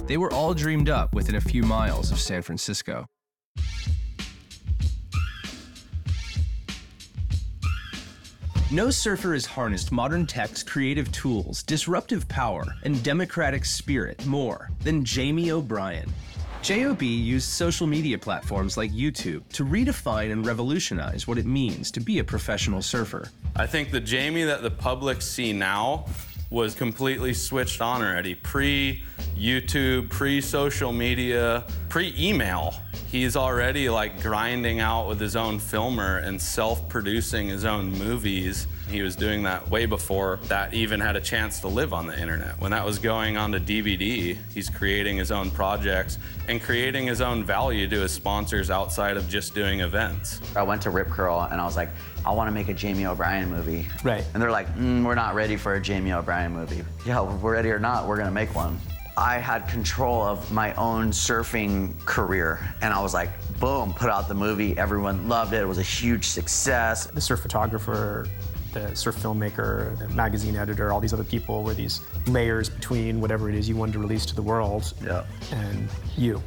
They were all dreamed up within a few miles of San Francisco. No surfer has harnessed modern tech's creative tools, disruptive power, and democratic spirit more than Jamie O'Brien. JOB used social media platforms like YouTube to redefine and revolutionize what it means to be a professional surfer. I think the Jamie that the public see now was completely switched on already. Pre-YouTube, pre-social media, pre-email. He's already like grinding out with his own filmer and self-producing his own movies. He was doing that way before that even had a chance to live on the internet. When that was going on to DVD, he's creating his own projects and creating his own value to his sponsors outside of just doing events. I went to Rip Curl and I was like, I want to make a Jamie O'Brien movie. Right. And they're like, we're not ready for a Jamie O'Brien movie. Yeah, we're ready or not, we're gonna make one. I had control of my own surfing career, and I was like, boom, put out the movie. Everyone loved it. It was a huge success. The surf photographer, the surf filmmaker, the magazine editor, all these other people were these layers between whatever it is you wanted to release to the world and you.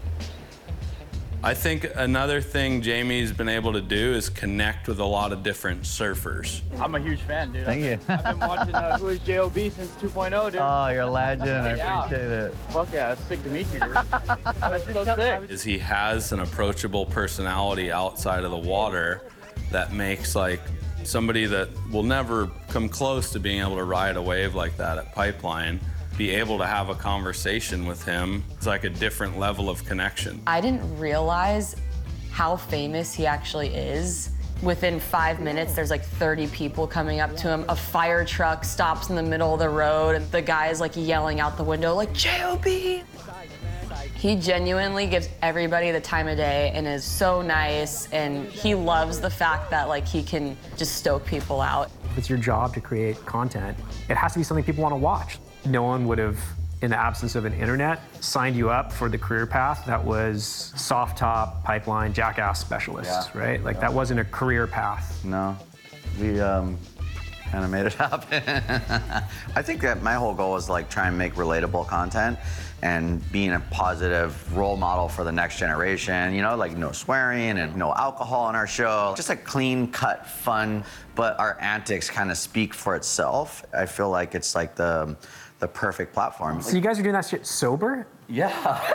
I think another thing Jamie's been able to do is connect with a lot of different surfers. I'm a huge fan, dude. Thank you. I've been watching Who is JOB since 2.0, dude. Oh, you're a legend. I appreciate it. Fuck yeah, it's sick to meet you, dude. That's so sick. Is he has an approachable personality outside of the water that makes like somebody that will never come close to being able to ride a wave like that at Pipeline, be able to have a conversation with him. It's like a different level of connection. I didn't realize how famous he actually is. Within 5 minutes, there's like 30 people coming up to him. A fire truck stops in the middle of the road, and the guy is like yelling out the window, like, J.O.B. He genuinely gives everybody the time of day and is so nice, and he loves the fact that like he can just stoke people out. If it's your job to create content, it has to be something people want to watch. No one would have, in the absence of an internet, signed you up for the career path that was soft top, pipeline, jackass specialist, right? Like that wasn't a career path. No, we kind of made it happen. I think that my whole goal was like try and make relatable content and being a positive role model for the next generation, you know, like no swearing and no alcohol on our show. Just a clean cut, fun, but our antics kind of speak for itself. I feel like it's like the perfect platform. So you guys are doing that shit sober? Yeah.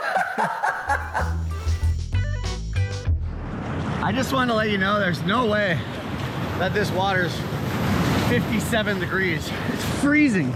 I just wanted to let you know there's no way that this water's 57 degrees. It's freezing.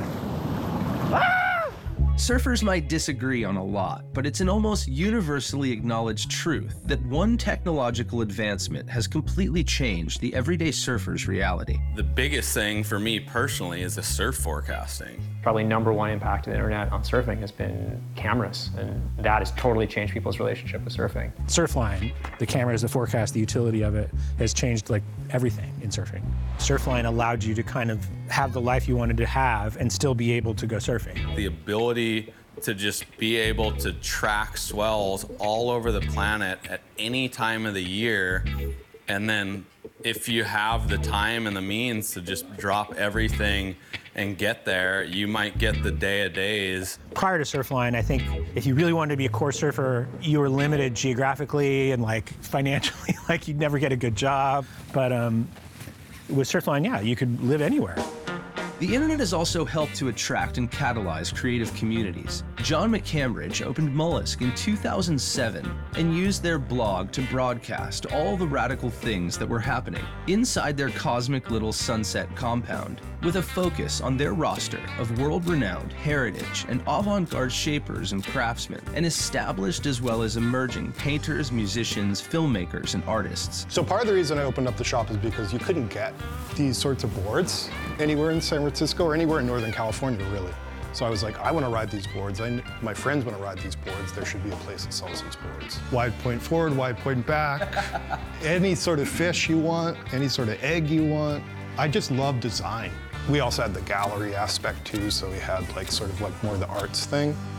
Surfers might disagree on a lot, but it's an almost universally acknowledged truth that one technological advancement has completely changed the everyday surfer's reality. The biggest thing for me personally is the surf forecasting. Probably #1 impact of the internet on surfing has been cameras, and that has totally changed people's relationship with surfing. Surfline, the cameras, the forecast, the utility of it has changed like everything in surfing. Surfline allowed you to kind of have the life you wanted to have and still be able to go surfing. The ability to just be able to track swells all over the planet at any time of the year, and then if you have the time and the means to just drop everything and get there, you might get the day of days. Prior to Surfline, I think if you really wanted to be a core surfer, you were limited geographically and like financially, like you'd never get a good job. But with Surfline, yeah, you could live anywhere. The internet has also helped to attract and catalyze creative communities. John McCambridge opened Mollusk in 2007 and used their blog to broadcast all the radical things that were happening inside their cosmic little sunset compound, with a focus on their roster of world-renowned heritage and avant-garde shapers and craftsmen, and established as well as emerging painters, musicians, filmmakers, and artists. So part of the reason I opened up the shop is because you couldn't get these sorts of boards anywhere in San Francisco or anywhere in Northern California, really. So I was like, I want to ride these boards. My friends want to ride these boards. There should be a place that sells these boards. Wide point forward, wide point back. Any sort of fish you want, any sort of egg you want. I just love design. We also had the gallery aspect too, so we had like sort of like more of the arts thing.